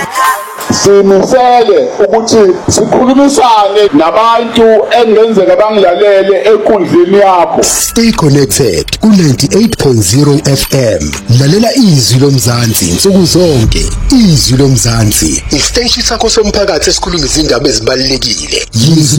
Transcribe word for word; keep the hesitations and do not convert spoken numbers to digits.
Simisele ukuthi sikhulumisane nabantu engenzeka bangilalele enkundleni yakho. Stay connected ku ninety-eight point zero F M. Lalela izwi lomzansi insuku zonke. Izwi lomzansi, isiteshi sakho somphakathi esikhuluma izindaba ezibalulekile.